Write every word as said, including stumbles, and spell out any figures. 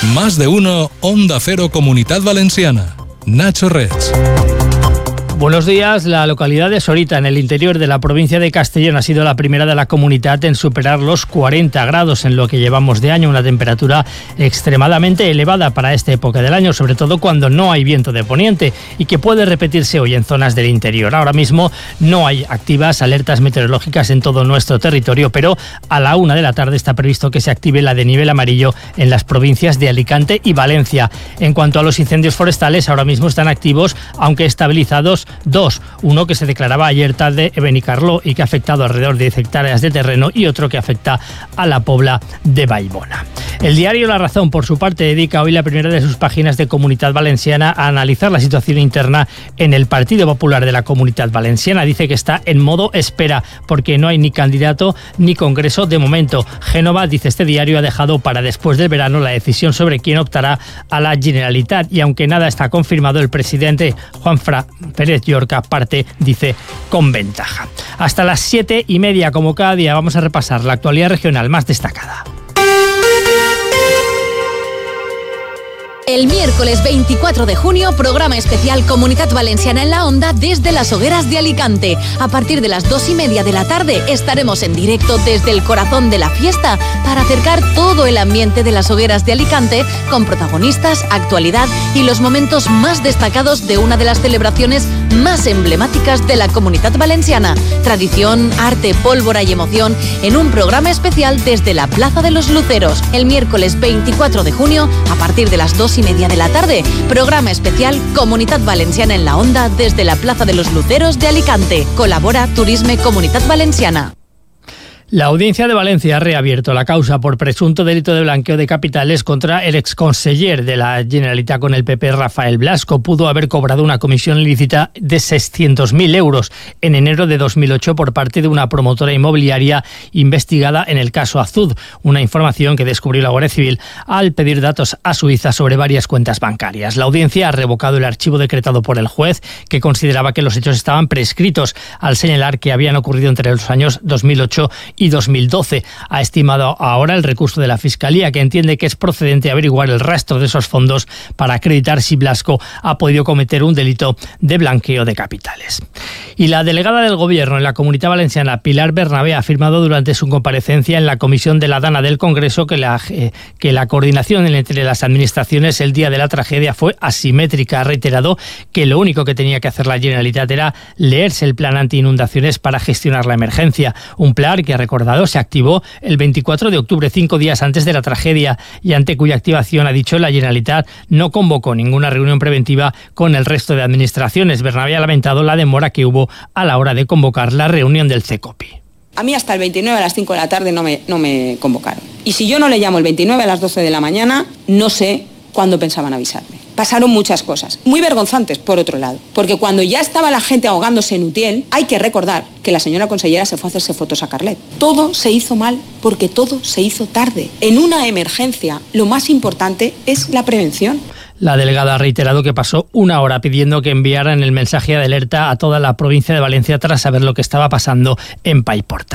Más de uno, Onda Cero Comunidad Valenciana. Nacho Reig. Buenos días. La localidad de Sorita, en el interior de la provincia de Castellón, ha sido la primera de la comunidad en superar los cuarenta grados en lo que llevamos de año, una temperatura extremadamente elevada para esta época del año, sobre todo cuando no hay viento de poniente y que puede repetirse hoy en zonas del interior. Ahora mismo no hay activas alertas meteorológicas en todo nuestro territorio, pero a la una de la tarde está previsto que se active la de nivel amarillo en las provincias de Alicante y Valencia. En cuanto a los incendios forestales, ahora mismo están activos, aunque estabilizados, dos. Uno que se declaraba ayer tarde en Benicarló y que ha afectado alrededor de diez hectáreas de terreno, y otro que afecta a la Pobla de Vallbona. El diario La Razón, por su parte, dedica hoy la primera de sus páginas de Comunidad Valenciana a analizar la situación interna en el Partido Popular de la Comunidad Valenciana. Dice que está en modo espera porque no hay ni candidato ni congreso de momento. Génova, dice este diario, ha dejado para después del verano la decisión sobre quién optará a la Generalitat, y aunque nada está confirmado, el presidente Juanfran Pérez Llorca parte, dice, con ventaja. Hasta las siete y media, como cada día, vamos a repasar la actualidad regional más destacada. El miércoles veinticuatro de junio, programa especial Comunidad Valenciana en la Onda desde las Hogueras de Alicante. A partir de las dos y media de la tarde estaremos en directo desde el corazón de la fiesta para acercar todo el ambiente de las Hogueras de Alicante con protagonistas, actualidad y los momentos más destacados de una de las celebraciones más emblemáticas de la Comunidad Valenciana. Tradición, arte, pólvora y emoción en un programa especial desde la Plaza de los Luceros. El miércoles veinticuatro de junio, a partir de las dos y media de la tarde, programa especial Comunidad Valenciana en la Onda desde la Plaza de los Luceros de Alicante. Colabora Turisme Comunidad Valenciana. La Audiencia de Valencia ha reabierto la causa por presunto delito de blanqueo de capitales contra el exconseller de la Generalitat con el P P, Rafael Blasco. Pudo haber cobrado una comisión ilícita de seiscientos mil euros en enero de dos mil ocho por parte de una promotora inmobiliaria investigada en el caso Azud, una información que descubrió la Guardia Civil al pedir datos a Suiza sobre varias cuentas bancarias. La Audiencia ha revocado el archivo decretado por el juez, que consideraba que los hechos estaban prescritos, al señalar que habían ocurrido entre los años dos mil ocho y dos mil doce. Ha estimado ahora el recurso de la Fiscalía, que entiende que es procedente averiguar el rastro de esos fondos para acreditar si Blasco ha podido cometer un delito de blanqueo de capitales. Y la delegada del Gobierno en la Comunidad Valenciana, Pilar Bernabé, ha afirmado durante su comparecencia en la Comisión de la Dana del Congreso que la, eh, que la coordinación entre las administraciones el día de la tragedia fue asimétrica. Ha reiterado que lo único que tenía que hacer la Generalitat era leerse el plan anti-inundaciones para gestionar la emergencia. Un plan que, ha recordado, se activó el veinticuatro de octubre, cinco días antes de la tragedia, y ante cuya activación, ha dicho, la Generalitat no convocó ninguna reunión preventiva con el resto de administraciones. Bernabé ha lamentado la demora que hubo a la hora de convocar la reunión del CECOPI. A mí hasta el veintinueve a las cinco de la tarde no me, no me convocaron. Y si yo no le llamo el veintinueve a las doce de la mañana, no sé cuándo pensaban avisarme. Pasaron muchas cosas, muy vergonzantes por otro lado, porque cuando ya estaba la gente ahogándose en Utiel, hay que recordar que la señora consellera se fue a hacerse fotos a Carlet. Todo se hizo mal porque todo se hizo tarde. En una emergencia, lo más importante es la prevención. La delegada ha reiterado que pasó una hora pidiendo que enviaran el mensaje de alerta a toda la provincia de Valencia tras saber lo que estaba pasando en Paiporta.